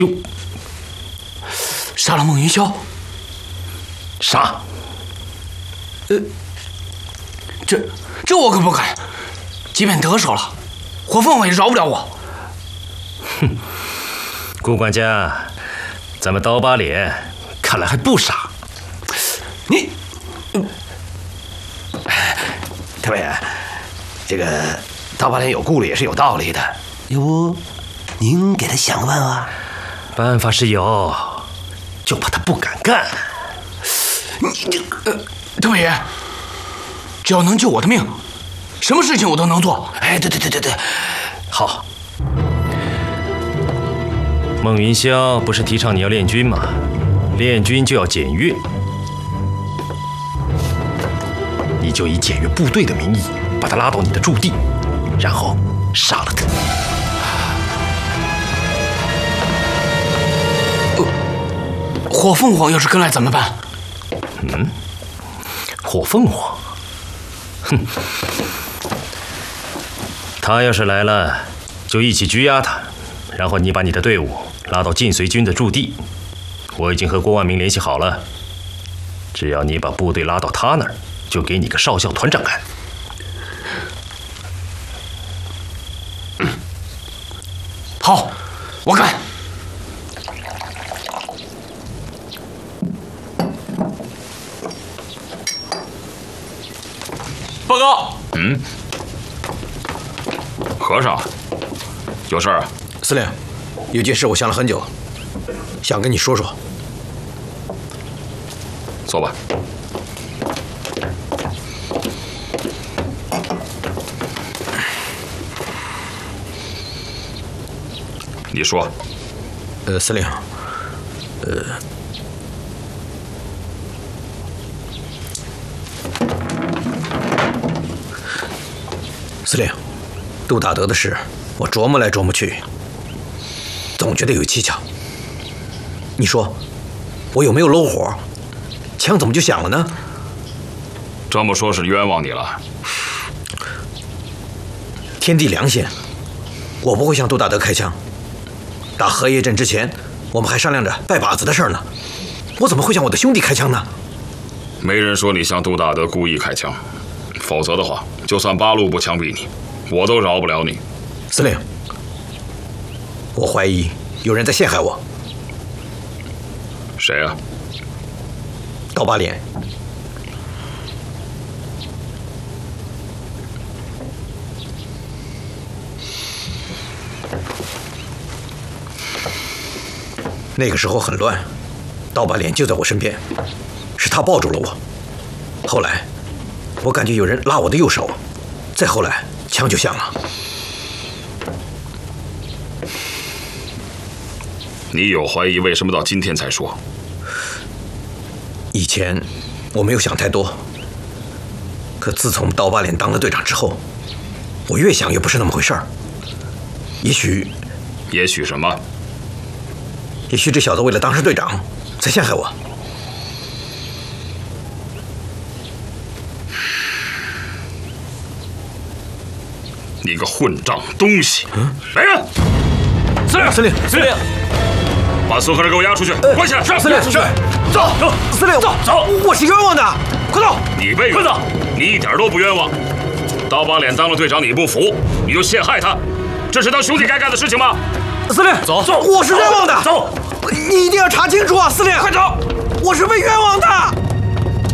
哟，杀了孟云霄？ 杀？ 这我可不敢。即便得手了，火凤凰也饶不了我。 哼，顾管家，咱们刀疤脸看来还不傻。 你， 太尉，这个刀疤脸有顾虑也是有道理的，要不您给他想个办法？ 办法是有，就怕他不敢干。 太尉爷，只要能救我的命，什么事情我都能做。 哎，对， 好。孟云霄不是提倡你要练军吗？练军就要检阅，你就以检阅部队的名义把他拉到你的驻地，然后杀了他。 火凤凰要是跟来怎么办？ 火凤凰，哼，他要是来了，就一起拘押他，然后你把你的队伍拉到晋绥军的驻地。我已经和郭万明联系好了，只要你把部队拉到他那儿，就给你个少校团长干。 好，我干。报告。 和尚，有事儿？ 司令，有件事我想了很久，想跟你说说。 坐吧。你说。 司令，司令，杜大德的事，我琢磨来琢磨去，总觉得有蹊跷。你说，我有没有漏火？枪怎么就响了呢？ 这么说，是冤枉你了。 天地良心，我不会向杜大德开枪。打荷叶镇之前，我们还商量着拜把子的事呢。我怎么会向我的兄弟开枪呢？ 没人说你向杜大德故意开枪，否则的话，就算八路不枪毙你，我都饶不了你。 司令，我怀疑有人在陷害我。 谁啊？ 刀疤脸。那个时候很乱，刀疤脸就在我身边，是他抱住了我。后来，我感觉有人拉我的右手，再后来，枪就响了。 你有怀疑，为什么到今天才说？ 以前我没有想太多，可自从刀疤脸当了队长之后，我越想越不是那么回事儿。也许什么？ 也许这小子为了当上队长，才陷害我。 你个混账东西！来人！ 司令， 把孙和尚给我押出去，关起来！ 是司令，是。走，司令，走！我是冤枉的，快走！ 你被冤枉，你一点都不冤枉。刀疤脸当了队长，你不服，你就陷害他，这是当兄弟该干的事情吗？ 司令，走！我是冤枉的，走！你一定要查清楚啊，司令！快走！我是被冤枉的。